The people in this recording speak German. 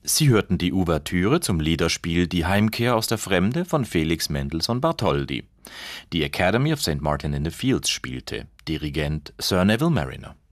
Sie hörten die Ouvertüre zum Liederspiel »Die Heimkehr aus der Fremde« von Felix Mendelssohn Bartholdy. Die Academy of St. Martin in the Fields spielte, Dirigent Sir Neville Marriner.